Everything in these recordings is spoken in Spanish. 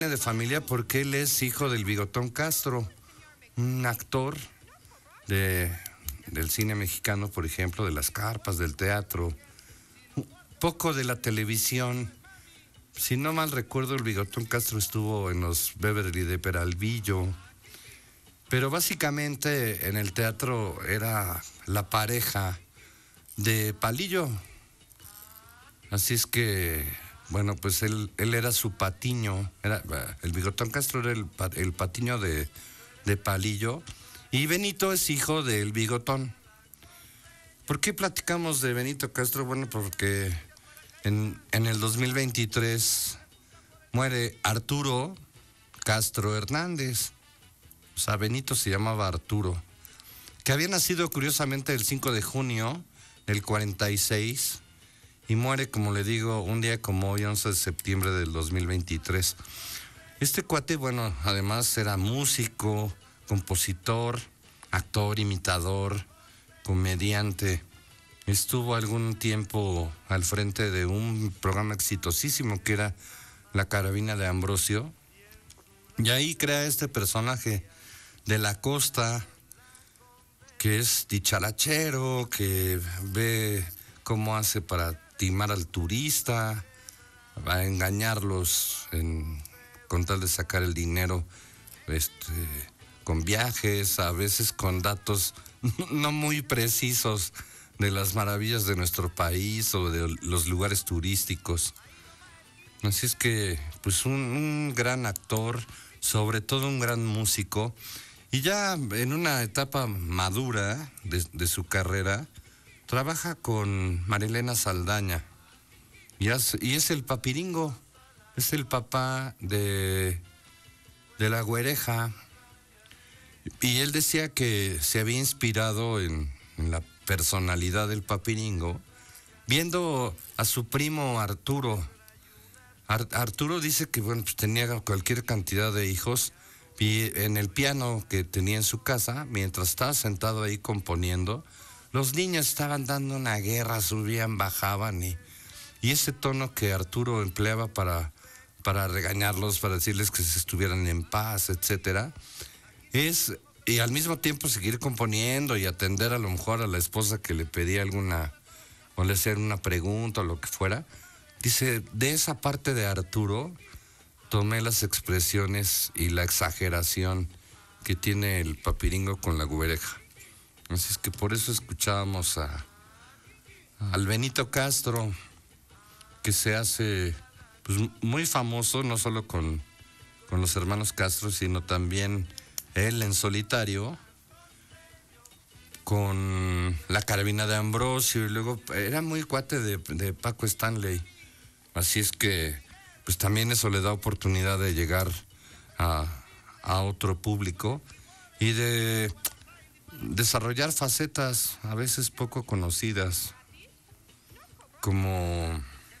de familia porque él es hijo del Bigotón Castro, un actor del cine mexicano, por ejemplo, de las carpas, del teatro, poco de la televisión. Si no mal recuerdo, el Bigotón Castro estuvo en los Beverly de Peralvillo, pero básicamente en el teatro era la pareja de Palillo. Así es que, bueno, pues él era su patiño, el Bigotón Castro era el patiño de Palillo, y Benito es hijo del Bigotón. ¿Por qué platicamos de Benito Castro? Bueno, porque en el 2023 muere Arturo Castro Hernández. O sea, Benito se llamaba Arturo, que había nacido curiosamente el 5 de junio del 46 y muere, como le digo, un día como hoy, 11 de septiembre del 2023. Este cuate, bueno, además era músico, compositor, actor, imitador, comediante. Estuvo algún tiempo al frente de un programa exitosísimo que era La Carabina de Ambrosio. Y ahí crea este personaje de la costa, que es dicharachero, que ve cómo hace para timar al turista, va a engañarlos con tal de sacar el dinero, con viajes, a veces con datos no muy precisos de las maravillas de nuestro país o de los lugares turísticos. Así es que, pues un gran actor, sobre todo un gran músico, y ya en una etapa madura de su carrera, trabaja con Marilena Saldaña, y es el papiringo, es el papá de la güereja. Y él decía que se había inspirado en la personalidad del papiringo, viendo a su primo Arturo. Arturo dice que, bueno, pues tenía cualquier cantidad de hijos, y en el piano que tenía en su casa, mientras estaba sentado ahí componiendo, los niños estaban dando una guerra, subían, bajaban, y ese tono que Arturo empleaba para regañarlos, para decirles que se estuvieran en paz, etcétera, y al mismo tiempo seguir componiendo y atender a lo mejor a la esposa que le pedía o le hacía una pregunta o lo que fuera. Dice, de esa parte de Arturo tomé las expresiones y la exageración que tiene el papiringo con la güereja. Así es que por eso escuchábamos al Benito Castro, que se hace pues muy famoso, no solo con los hermanos Castro, sino también él en solitario, con La Carabina de Ambrosio, y luego era muy cuate de Paco Stanley. Así es que pues también eso le da oportunidad de llegar a otro público y de desarrollar facetas a veces poco conocidas, como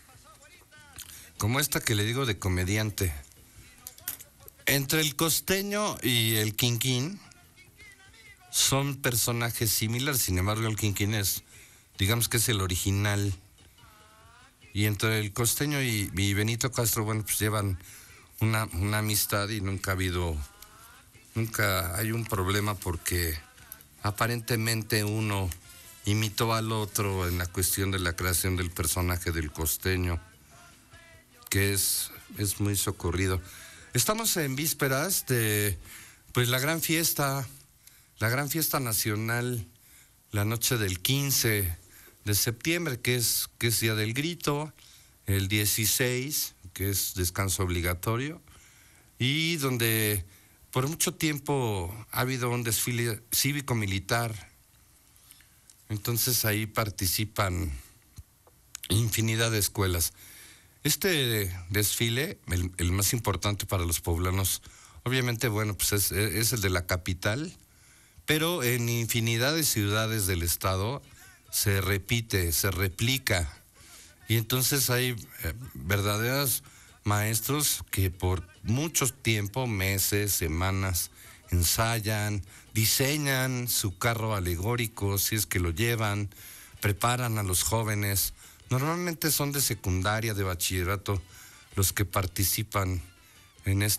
esta que le digo de comediante. Entre el costeño y el quinquín son personajes similares, sin embargo el quinquín digamos que es el original. Y entre el costeño y Benito Castro, bueno, pues llevan una amistad y nunca hay un problema porque aparentemente uno imitó al otro en la cuestión de la creación del personaje del costeño, que es muy socorrido. Estamos en vísperas de pues la gran fiesta nacional, la noche del 15 de septiembre, que es Día del Grito, el 16, que es descanso obligatorio, y donde por mucho tiempo ha habido un desfile cívico-militar. Entonces ahí participan infinidad de escuelas. Este desfile, el más importante para los poblanos, obviamente, bueno, pues es el de la capital, pero en infinidad de ciudades del estado se repite, se replica, y entonces hay verdaderos maestros que por mucho tiempo, meses, semanas, ensayan, diseñan su carro alegórico, si es que lo llevan, preparan a los jóvenes. Normalmente son de secundaria, de bachillerato, los que participan en